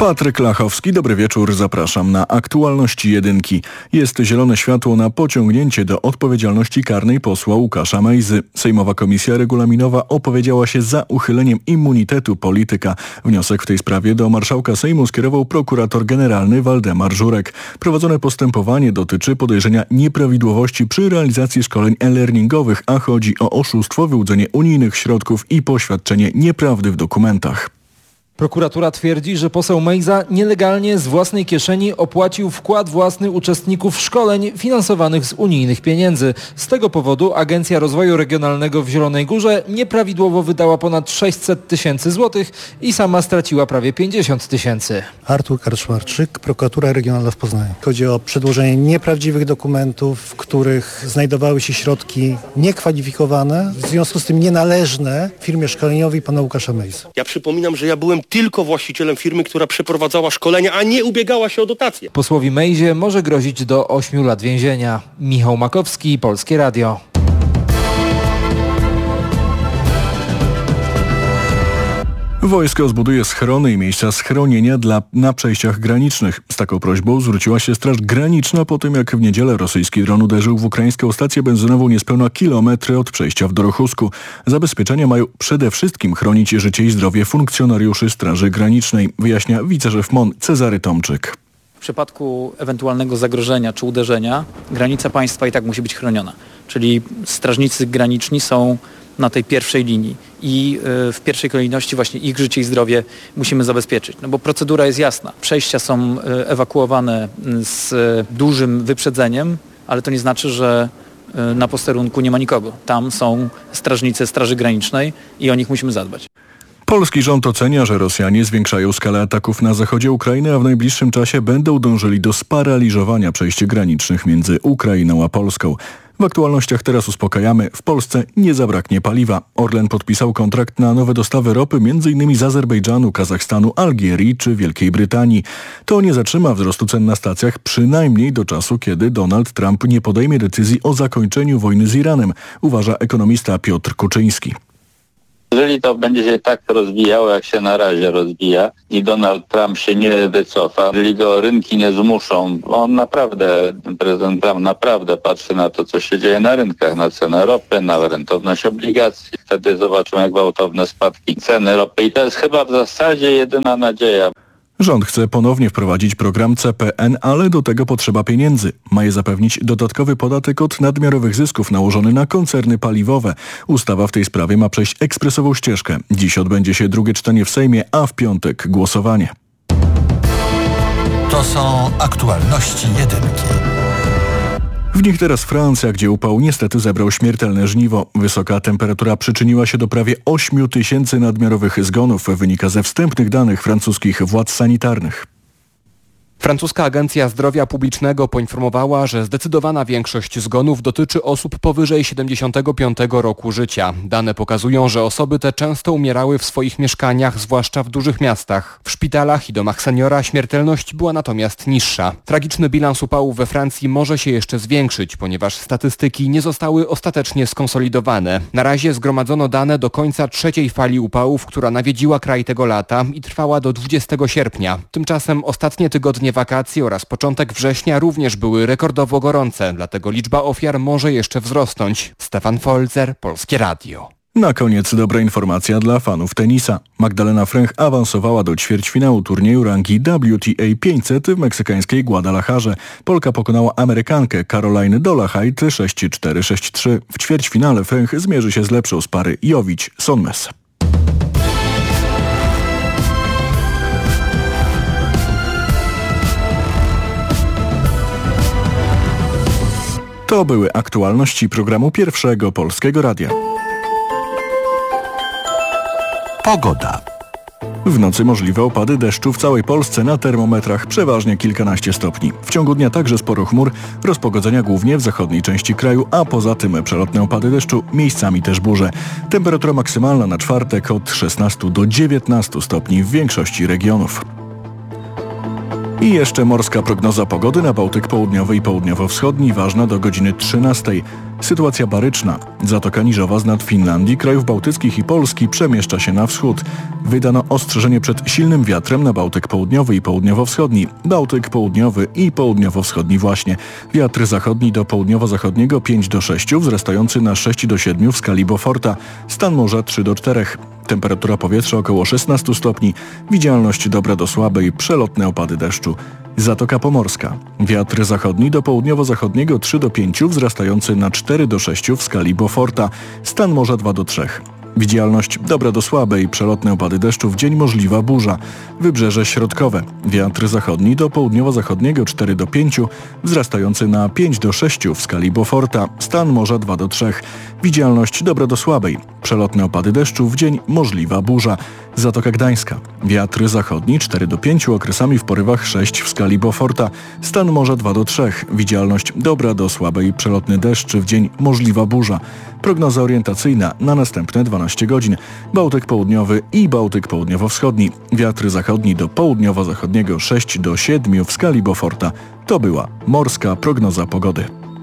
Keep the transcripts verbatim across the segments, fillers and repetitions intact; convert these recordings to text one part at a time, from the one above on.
Patryk Lachowski, dobry wieczór, zapraszam na aktualności jedynki. Jest zielone światło na pociągnięcie do odpowiedzialności karnej posła Łukasza Mejzy. Sejmowa Komisja Regulaminowa opowiedziała się za uchyleniem immunitetu polityka. Wniosek w tej sprawie do marszałka Sejmu skierował prokurator generalny Waldemar Żurek. Prowadzone postępowanie dotyczy podejrzenia nieprawidłowości przy realizacji szkoleń e-learningowych, a chodzi o oszustwo, wyłudzenie unijnych środków i poświadczenie nieprawdy w dokumentach. Prokuratura twierdzi, że poseł Mejza nielegalnie z własnej kieszeni opłacił wkład własny uczestników szkoleń finansowanych z unijnych pieniędzy. Z tego powodu Agencja Rozwoju Regionalnego w Zielonej Górze nieprawidłowo wydała ponad sześćset tysięcy złotych i sama straciła prawie pięćdziesiąt tysięcy. Artur Karczmarczyk, Prokuratura Regionalna w Poznaniu. Chodzi o przedłożenie nieprawdziwych dokumentów, w których znajdowały się środki niekwalifikowane, w związku z tym nienależne firmie szkoleniowej pana Łukasza Mejzy. Ja przypominam, że ja byłem tylko właścicielem firmy, która przeprowadzała szkolenia, a nie ubiegała się o dotacje. Posłowi Mejzie może grozić do ośmiu lat więzienia. Michał Makowski, Polskie Radio. Wojsko zbuduje schrony i miejsca schronienia dla, na przejściach granicznych. Z taką prośbą zwróciła się Straż Graniczna po tym, jak w niedzielę rosyjski dron uderzył w ukraińską stację benzynową niespełna kilometry od przejścia w Dorochusku. Zabezpieczenia mają przede wszystkim chronić życie i zdrowie funkcjonariuszy Straży Granicznej, wyjaśnia wiceszef M O N Cezary Tomczyk. W przypadku ewentualnego zagrożenia czy uderzenia granica państwa i tak musi być chroniona. Czyli strażnicy graniczni są na tej pierwszej linii i w pierwszej kolejności właśnie ich życie i zdrowie musimy zabezpieczyć. No bo procedura jest jasna. Przejścia są ewakuowane z dużym wyprzedzeniem, ale to nie znaczy, że na posterunku nie ma nikogo. Tam są strażnicy Straży Granicznej i o nich musimy zadbać. Polski rząd ocenia, że Rosjanie zwiększają skalę ataków na zachodzie Ukrainy, a w najbliższym czasie będą dążyli do sparaliżowania przejść granicznych między Ukrainą a Polską. W aktualnościach teraz uspokajamy, w Polsce nie zabraknie paliwa. Orlen podpisał kontrakt na nowe dostawy ropy m.in. z Azerbejdżanu, Kazachstanu, Algierii czy Wielkiej Brytanii. To nie zatrzyma wzrostu cen na stacjach przynajmniej do czasu, kiedy Donald Trump nie podejmie decyzji o zakończeniu wojny z Iranem, uważa ekonomista Piotr Kuczyński. Jeżeli to będzie się tak rozwijało, jak się na razie rozwija i Donald Trump się nie wycofa, jeżeli go rynki nie zmuszą, on naprawdę, prezydent Trump naprawdę patrzy na to, co się dzieje na rynkach, na cenę ropy, na rentowność obligacji. Wtedy zobaczymy, jak gwałtowne spadki ceny ropy i to jest chyba w zasadzie jedyna nadzieja. Rząd chce ponownie wprowadzić program C P N, ale do tego potrzeba pieniędzy. Ma je zapewnić dodatkowy podatek od nadmiarowych zysków nałożony na koncerny paliwowe. Ustawa w tej sprawie ma przejść ekspresową ścieżkę. Dziś odbędzie się drugie czytanie w Sejmie, a w piątek głosowanie. To są aktualności jedynki. W nich teraz Francja, gdzie upał niestety zebrał śmiertelne żniwo. Wysoka temperatura przyczyniła się do prawie ośmiu tysięcy nadmiarowych zgonów, wynika ze wstępnych danych francuskich władz sanitarnych. Francuska Agencja Zdrowia Publicznego poinformowała, że zdecydowana większość zgonów dotyczy osób powyżej siedemdziesiątego piątego roku życia. Dane pokazują, że osoby te często umierały w swoich mieszkaniach, zwłaszcza w dużych miastach. W szpitalach i domach seniora śmiertelność była natomiast niższa. Tragiczny bilans upałów we Francji może się jeszcze zwiększyć, ponieważ statystyki nie zostały ostatecznie skonsolidowane. Na razie zgromadzono dane do końca trzeciej fali upałów, która nawiedziła kraj tego lata i trwała do dwudziestego sierpnia. Tymczasem ostatnie tygodnie wakacji oraz początek września również były rekordowo gorące, dlatego liczba ofiar może jeszcze wzrosnąć. Stefan Folzer, Polskie Radio. Na koniec dobra informacja dla fanów tenisa. Magdalena Fręch awansowała do ćwierćfinału turnieju rangi W T A pięćset w meksykańskiej Guadalajarze. Polka pokonała Amerykankę Caroline Dolehide sześć cztery sześć trzy. W ćwierćfinale Fręch zmierzy się z lepszą z pary Jović-Sonmes. To były aktualności programu Pierwszego Polskiego Radia. Pogoda. W nocy możliwe opady deszczu w całej Polsce, na termometrach przeważnie kilkanaście stopni. W ciągu dnia także sporo chmur, rozpogodzenia głównie w zachodniej części kraju, a poza tym przelotne opady deszczu, miejscami też burze. Temperatura maksymalna na czwartek od szesnastu do dziewiętnastu stopni w większości regionów. I jeszcze morska prognoza pogody na Bałtyk Południowy i Południowo-Wschodni, ważna do godziny trzynastej. Sytuacja baryczna. Zatoka Niżowa z nad Finlandii, krajów bałtyckich i Polski przemieszcza się na wschód. Wydano ostrzeżenie przed silnym wiatrem na Bałtyk Południowy i Południowo-Wschodni. Bałtyk Południowy i Południowo-Wschodni właśnie. Wiatr zachodni do południowo-zachodniego pięć do sześciu, wzrastający na sześć do siedmiu w skali Beauforta. Stan morza trzy do czterech. Temperatura powietrza około szesnaście stopni. Widzialność dobra do słabej, przelotne opady deszczu. Zatoka Pomorska. Wiatr zachodni do południowo-zachodniego trzy do pięciu, wzrastający na cztery do sześciu w skali Beauforta. Stan morza dwa do trzech. Widzialność dobra do słabej, przelotne opady deszczu, w dzień możliwa burza. Wybrzeże środkowe. Wiatr zachodni do południowo-zachodniego cztery do pięciu, wzrastający na pięć do sześciu w skali Beauforta. Stan morza dwa do trzech. Widzialność dobra do słabej. Przelotne opady deszczu, w dzień możliwa burza. Zatoka Gdańska. Wiatr zachodni cztery do pięciu, okresami w porywach sześć w skali Beauforta. Stan morza dwa do trzech. Widzialność dobra do słabej, przelotny deszcz, w dzień możliwa burza. Prognoza orientacyjna na następne dwanaście godzin. Bałtyk Południowy i Bałtyk Południowo-Wschodni. Wiatr zachodni do południowo-zachodniego sześć do siedmiu w skali Beauforta. To była morska prognoza pogody.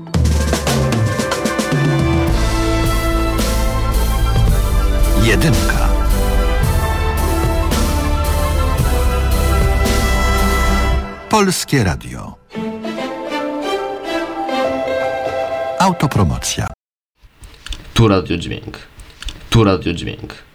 Jedynka. Polskie Radio. Autopromocja. Tu Radio Dźwięk. Tu Radio Dźwięk.